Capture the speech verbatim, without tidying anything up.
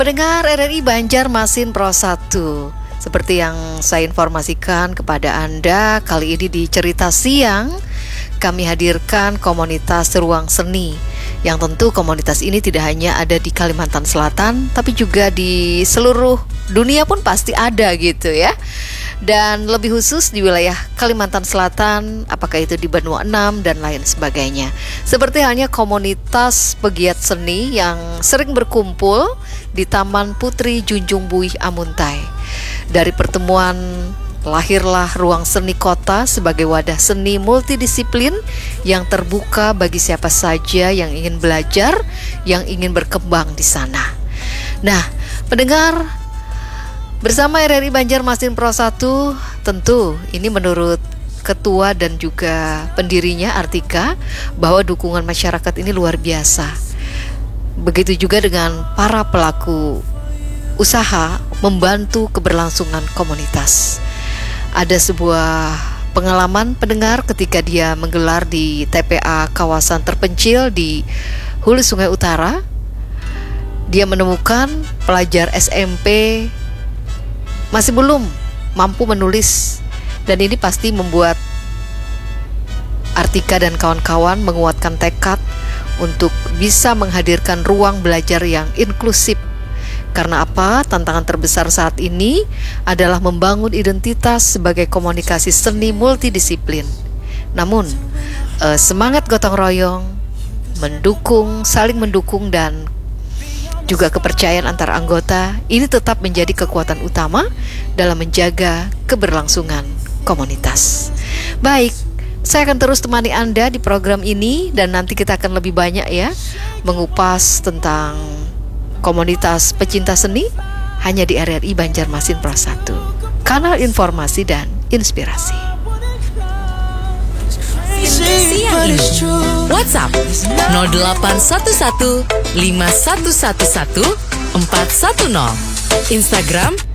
Pendengar R R I Banjarmasin Pro satu, seperti yang saya informasikan kepada Anda, kali ini di Cerita Siang kami hadirkan komunitas ruang seni, yang tentu komunitas ini tidak hanya ada di Kalimantan Selatan, tapi juga di seluruh dunia pun pasti ada gitu ya. Dan lebih khusus di wilayah Kalimantan Selatan, apakah itu di Benua enam dan lain sebagainya. Seperti halnya komunitas pegiat seni yang sering berkumpul di Taman Putri Junjung Buih Amuntai. Dari pertemuan lahirlah Ruang Seni Kota sebagai wadah seni multidisiplin yang terbuka bagi siapa saja yang ingin belajar, yang ingin berkembang di sana. Nah, pendengar, bersama R R I Banjarmasin Pro satu, tentu ini menurut ketua dan juga pendirinya Artika, bahwa dukungan masyarakat ini luar biasa. Begitu juga dengan para pelaku usaha membantu keberlangsungan komunitas. Ada sebuah pengalaman pendengar ketika dia menggelar di T P A kawasan terpencil di Hulu Sungai Utara. Dia menemukan pelajar S M P masih belum mampu menulis, dan ini pasti membuat Artika dan kawan-kawan menguatkan tekad untuk bisa menghadirkan ruang belajar yang inklusif. Karena apa? Tantangan terbesar saat ini adalah membangun identitas sebagai komunikasi seni multidisiplin. Namun eh, semangat gotong royong, mendukung, saling mendukung, dan juga kepercayaan antar anggota ini tetap menjadi kekuatan utama dalam menjaga keberlangsungan komunitas. Baik, saya akan terus temani Anda di program ini, dan nanti kita akan lebih banyak ya mengupas tentang komunitas pecinta seni hanya di R R I Banjarmasin Pro satu, kanal informasi dan inspirasi. Siang ini WhatsApp nol delapan satu satu lima satu satu satu empat satu nol, Instagram